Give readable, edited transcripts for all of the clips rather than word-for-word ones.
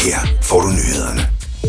Her får du nyhederne.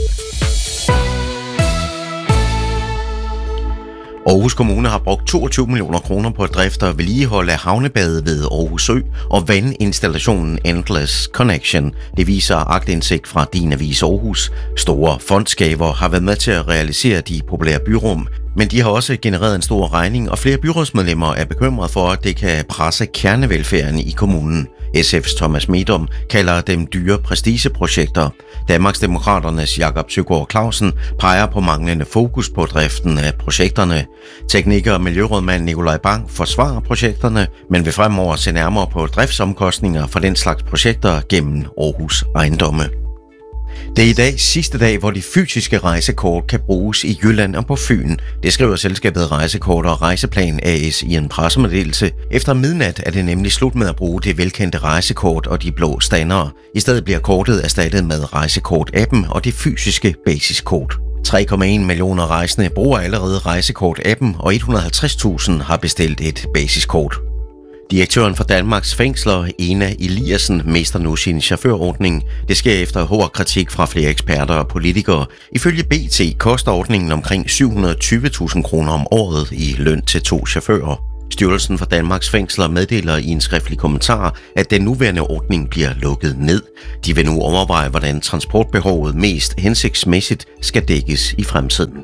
Aarhus Kommune har brugt 22 millioner kroner på at drifte og vedligeholde havnebadet ved Aarhus Ø og vandinstallationen Endless Connection. Det viser aktindsigt fra Din Avis Aarhus. Store fondsgaver har været med til at realisere de populære byrum, men de har også genereret en stor regning, og flere byrådsmedlemmer er bekymret for, at det kan presse kernevelfærden i kommunen. SF's Thomas Medom kalder dem dyre prestigeprojekter. Danmarksdemokraternes Jakob Søgaard Clausen peger på manglende fokus på driften af projekterne. Tekniker- og miljørådmand Nikolaj Bang forsvarer projekterne, men vil fremover se nærmere på driftsomkostninger for den slags projekter gennem Aarhus Ejendomme. Det er i dag sidste dag, hvor de fysiske rejsekort kan bruges i Jylland og på Fyn. Det skriver selskabet Rejsekort og Rejseplan AS i en pressemeddelelse. Efter midnat er det nemlig slut med at bruge det velkendte rejsekort og de blå standere. I stedet bliver kortet erstattet med Rejsekort-appen og det fysiske basiskort. 3,1 millioner rejsende bruger allerede Rejsekort-appen, og 150.000 har bestilt et basiskort. Direktøren for Danmarks Fængsler, Ena Eliassen, mister nu sin chaufførordning. Det sker efter hård kritik fra flere eksperter og politikere. Ifølge BT koster ordningen omkring 720.000 kroner om året i løn til 2 chauffører. Styrelsen for Danmarks Fængsler meddeler i en skriftlig kommentar, at den nuværende ordning bliver lukket ned. De vil nu overveje, hvordan transportbehovet mest hensigtsmæssigt skal dækkes i fremtiden.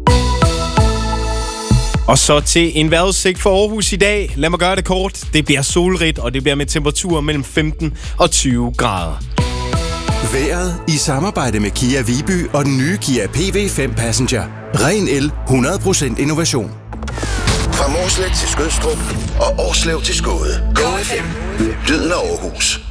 Og så til en vejrudsigt for Aarhus i dag. Lad mig gøre det kort. Det bliver solrigt, og det bliver med temperaturer mellem 15 og 20 grader. Vejret i samarbejde med Kia Viby og den nye Kia PV5 Passenger. Ren el, 100% innovation. Fra Mårslet til Skødstrup og Årslev til Skåde. Go FM. Lyden af Aarhus.